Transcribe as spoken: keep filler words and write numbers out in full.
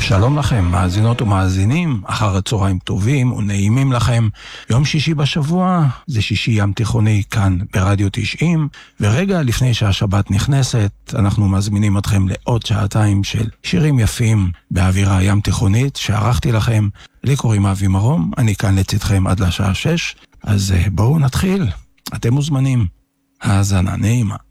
שלום לכם, מאזינות ומאזינים, אחר הצהריים טובים ונעימים לכם. יום שישי בשבוע, זה שישי ים תיכוני כאן ברדיו תשעים, ורגע לפני שהשבת נכנסת, אנחנו מזמינים אתכם לעוד שעתיים של שירים יפים באווירה ים תיכונית שערכתי לכם. לי קוראים אבי מרום, אני כאן לצדכם עד לשעה שש, אז בואו נתחיל, אתם מוזמנים. האזנה נעימה.